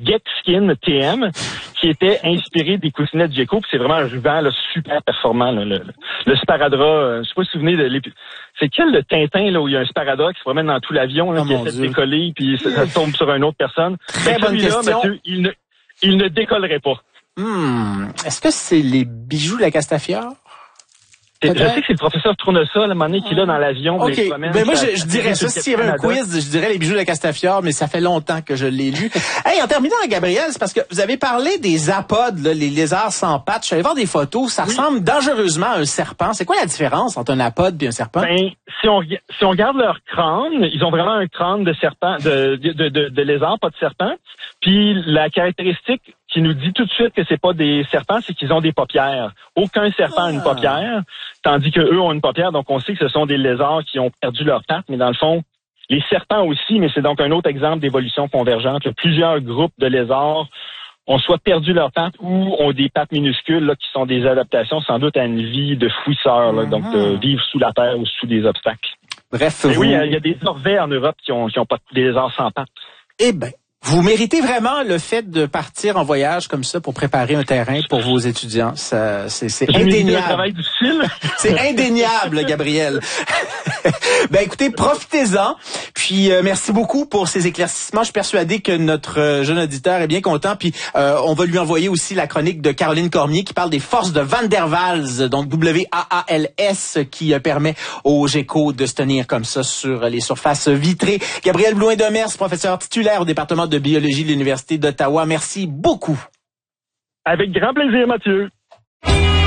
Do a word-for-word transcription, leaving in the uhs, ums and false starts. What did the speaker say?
Get Skin T M, qui était inspiré des coussinets de Gecko. Puis c'est vraiment un ruban là, super performant. Là, le, le sparadrap, euh, je sais pas si vous vous souvenez de l'épi- c'est quel le Tintin là où il y a un sparadrap qui se promène dans tout l'avion, là, oh qui essaie Dieu. de décoller, puis ça, ça tombe sur une autre personne. Très ben, bonne question. Mathieu, il ne, il ne décollerait pas. Hmm. Est-ce que c'est les bijoux de la Castafiore? Je sais que c'est le professeur Tournesol, à un moment donné, qui est là dans l'avion. OK. Les promènes, ben moi, ça, je, je dirais ça. S'il y avait un quiz, je dirais les bijoux de la Castafiore, mais ça fait longtemps que je l'ai lu. Hey, en terminant, Gabriel, c'est parce que vous avez parlé des apodes, là, les lézards sans pattes. Je suis allé voir des photos. Ça oui. ressemble dangereusement à un serpent. C'est quoi la différence entre un apode et un serpent? Ben, si on, si on regarde leur crâne, ils ont vraiment un crâne de serpent, de, de, de, de, de lézard, pas de serpent. Puis la caractéristique qui nous dit tout de suite que c'est pas des serpents, c'est qu'ils ont des paupières. Aucun serpent a une paupière, tandis que eux ont une paupière, donc on sait que ce sont des lézards qui ont perdu leurs pattes, mais dans le fond, les serpents aussi, mais c'est donc un autre exemple d'évolution convergente. Il y a plusieurs groupes de lézards ont soit perdu leurs pattes ou ont des pattes minuscules là, qui sont des adaptations sans doute à une vie de fouisseur, là, donc de vivre sous la terre ou sous des obstacles. Bref, mais vous... oui, il y a des orvets en Europe qui ont, qui ont pas des lézards sans pattes. Eh ben. Vous méritez vraiment le fait de partir en voyage comme ça pour préparer un terrain pour vos étudiants. Ça, c'est, c'est indéniable. Un travail difficile. C'est indéniable, Gabriel. Ben écoutez, profitez-en. Puis euh, merci beaucoup pour ces éclaircissements. Je suis persuadé que notre euh, jeune auditeur est bien content. Puis euh, on va lui envoyer aussi la chronique de Caroline Cormier qui parle des forces de Van der Waals, donc W A A L S, qui euh, permet au Gecko de se tenir comme ça sur les surfaces vitrées. Gabriel Blouin-Demers, professeur titulaire au département de biologie de l'Université d'Ottawa. Merci beaucoup. Avec grand plaisir, Mathieu.